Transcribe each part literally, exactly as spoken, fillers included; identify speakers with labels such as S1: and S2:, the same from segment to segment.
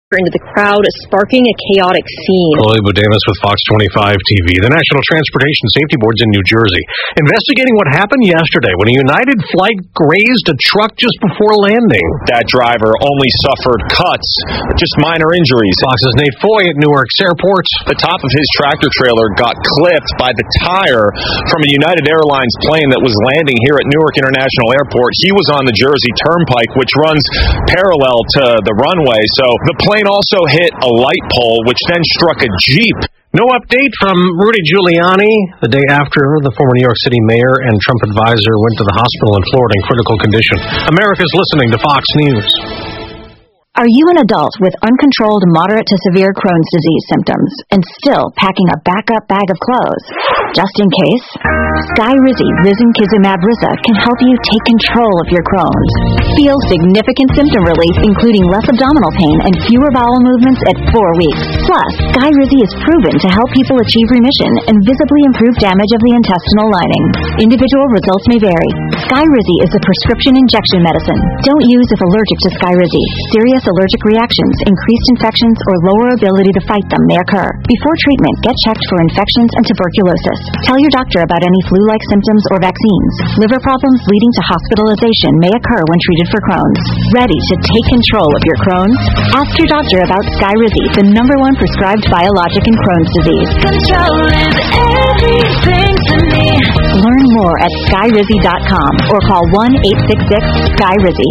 S1: into the crowd, sparking a chaotic scene.
S2: Chloe Bodamus with Fox twenty-five T V. The National Transportation Safety Board's in New Jersey, investigating what happened yesterday when a United flight grazed a truck just before landing.
S3: That driver only suffered cuts, just minor injuries.
S2: Fox's Nate Foy at Newark's airport.
S3: The top of his tractor trailer got clipped by the tire from a United Airlines plane that was landing here at Newark International Airport. He was on the Jersey Turnpike, which runs parallel to the runway, so the plane also hit a light pole, which then struck a Jeep.
S2: No update from Rudy Giuliani the day after the former New York City mayor and Trump advisor went to the hospital in Florida in critical condition. America's listening to Fox News.
S4: Are you an adult with uncontrolled moderate to severe Crohn's disease symptoms and still packing a backup bag of clothes? Just in case, Skyrizi Risankizumab Riza can help you take control of your Crohn's. Feel significant symptom relief, including less abdominal pain and fewer bowel movements at four weeks. Plus, Skyrizi is proven to help people achieve remission and visibly improve damage of the intestinal lining. Individual results may vary. Skyrizi is a prescription injection medicine. Don't use if allergic to Skyrizi. Serious allergic reactions, increased infections, or lower ability to fight them may occur. Before treatment, get checked for infections and tuberculosis. Tell your doctor about any flu-like symptoms or vaccines. Liver problems leading to hospitalization may occur when treated for Crohn's. Ready to take control of your Crohn's? Ask your doctor about Skyrizi, the number one prescribed biologic in Crohn's disease.
S5: Control is everything to me.
S4: Learn more at skyrizi dot com or call one eight six six Skyrizi.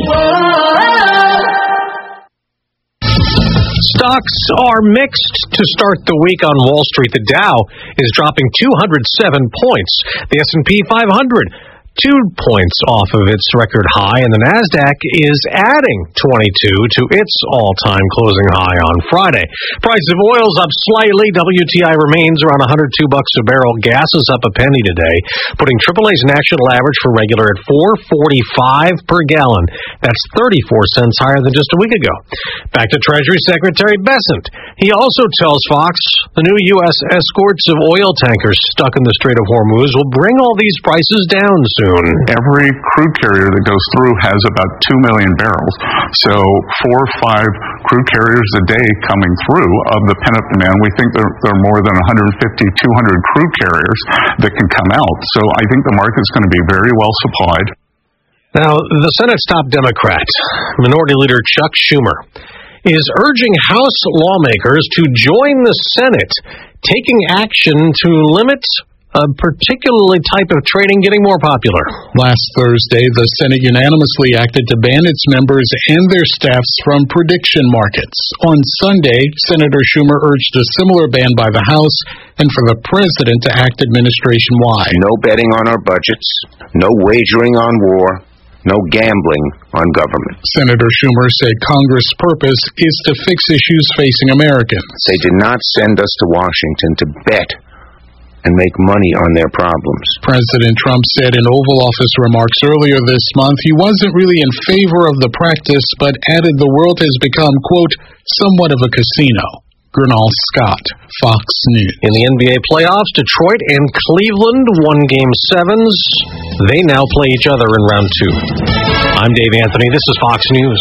S2: Stocks are mixed to start the week on Wall Street. The Dow is dropping two hundred seven points. The S and P five hundred, two points off of its record high, and the NASDAQ is adding twenty-two to its all-time closing high on Friday. Price of oil is up slightly. W T I remains around one hundred two bucks a barrel. Gas is up a penny today, putting triple A's national average for regular at four forty-five per gallon. That's thirty-four cents higher than just a week ago. Back to Treasury Secretary Bessent. He also tells Fox the new U S escorts of oil tankers stuck in the Strait of Hormuz will bring all these prices down soon.
S6: Every crude carrier that goes through has about two million barrels. So four or five crude carriers a day coming through of the pent-up demand. We think there, there are more than one hundred fifty, two hundred crude carriers that can come out. So I think the market's going to be very well supplied.
S2: Now, the Senate's top Democrat, Minority Leader Chuck Schumer, is urging House lawmakers to join the Senate, taking action to limit a particular type of trading getting more popular.
S7: Last Thursday, the Senate unanimously acted to ban its members and their staffs from prediction markets. On Sunday, Senator Schumer urged a similar ban by the House and for the president to act administration-wide.
S8: No betting on our budgets, no wagering on war, no gambling on government.
S7: Senator Schumer said Congress' purpose is to fix issues facing Americans.
S8: They did not send us to Washington to bet and make money on their problems.
S7: President Trump said in Oval Office remarks earlier this month he wasn't really in favor of the practice, but added the world has become, quote, somewhat of a casino. Gernal Scott, Fox News.
S2: In the N B A playoffs, Detroit and Cleveland won Game Sevens. They now play each other in round two. I'm Dave Anthony. This is Fox News.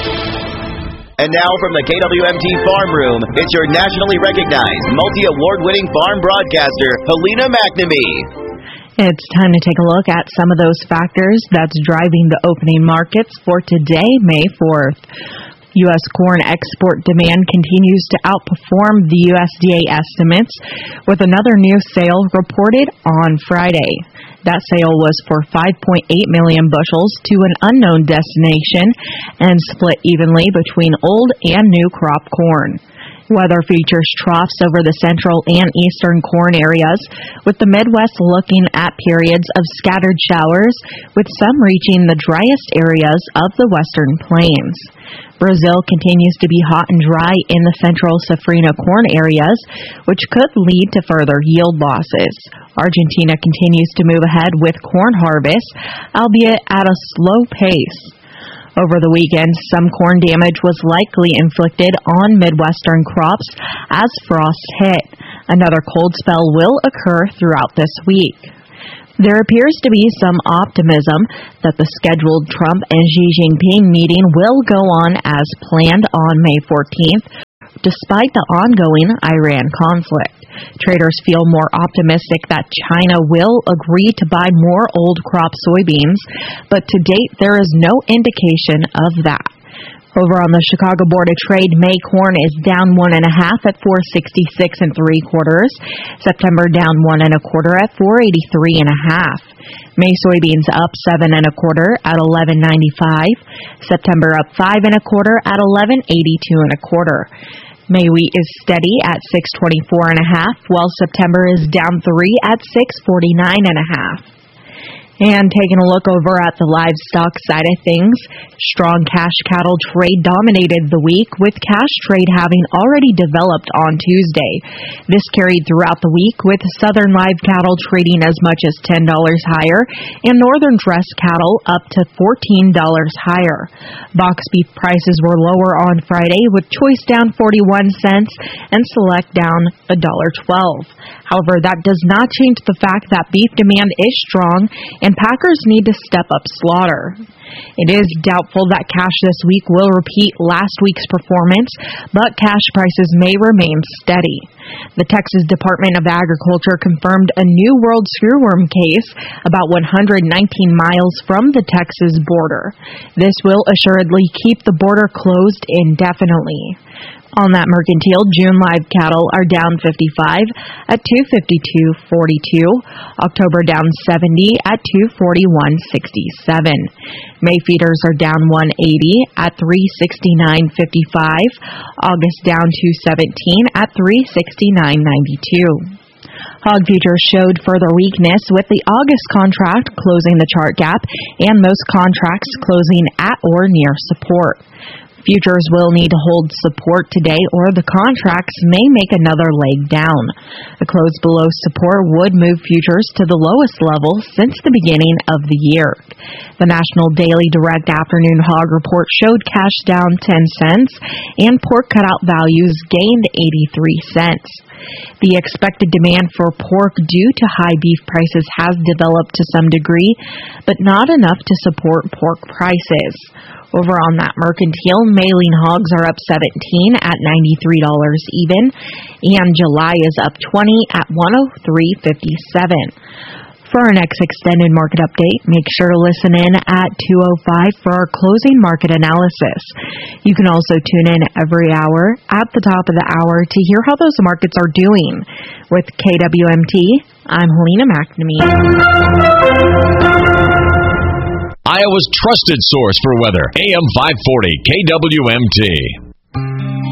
S9: And now from the K W M T Farm Room, it's your nationally recognized, multi-award-winning farm broadcaster, Helena McNamee.
S10: It's time to take a look at some of those factors that's driving the opening markets for today, May fourth. U S corn export demand continues to outperform the U S D A estimates, with another new sale reported on Friday. That sale was for five point eight million bushels to an unknown destination and split evenly between old and new crop corn. Weather features troughs over the central and eastern corn areas, with the Midwest looking at periods of scattered showers, with some reaching the driest areas of the western plains. Brazil continues to be hot and dry in the central Safrinha corn areas, which could lead to further yield losses. Argentina continues to move ahead with corn harvest, albeit at a slow pace. Over the weekend, some corn damage was likely inflicted on Midwestern crops as frost hit. Another cold spell will occur throughout this week. There appears to be some optimism that the scheduled Trump and Xi Jinping meeting will go on as planned on May fourteenth, despite the ongoing Iran conflict. Traders feel more optimistic that China will agree to buy more old crop soybeans, but to date there is no indication of that. Over on the Chicago Board of Trade, May corn is down one and a half at four sixty-six and three quarters. September down one and a quarter at four eighty-three and a half. May soybeans up seven and a quarter at eleven ninety-five. September up five and a quarter at eleven eighty-two and a quarter. May wheat is steady at six twenty-four and a half, while September is down three at six forty-nine and a half. And taking a look over at the livestock side of things, strong cash cattle trade dominated the week, with cash trade having already developed on Tuesday. This carried throughout the week, with southern live cattle trading as much as ten dollars higher and northern dress cattle up to fourteen dollars higher. Box beef prices were lower on Friday, with choice down forty-one cents and select down one dollar twelve. However, that does not change the fact that beef demand is strong and packers need to step up slaughter. It is doubtful that cash this week will repeat last week's performance, but cash prices may remain steady. The Texas Department of Agriculture confirmed a new world screwworm case about one hundred nineteen miles from the Texas border. This will assuredly keep the border closed indefinitely. On that mercantile, June live cattle are down fifty-five at two fifty-two forty-two. October down seventy at two forty-one sixty-seven. May feeders are down one eighty at three sixty-nine fifty-five. August down two seventeen at three sixty-nine ninety-two. Hog futures showed further weakness, with the August contract closing the chart gap and most contracts closing at or near support. Futures will need to hold support today, or the contracts may make another leg down. A close below support would move futures to the lowest level since the beginning of the year. The National Daily Direct Afternoon Hog Report showed cash down ten cents and pork cutout values gained eighty-three cents. The expected demand for pork due to high beef prices has developed to some degree, but not enough to support pork prices. Over on that mercantile, May lean hogs are up seventeen at ninety-three dollars even, and July is up twenty at one oh three fifty-seven. For our next extended market update, make sure to listen in at two oh five for our closing market analysis. You can also tune in every hour at the top of the hour to hear how those markets are doing. With K W M T, I'm Helena McNamee.
S11: Iowa's trusted source for weather, A M five forty K W M T.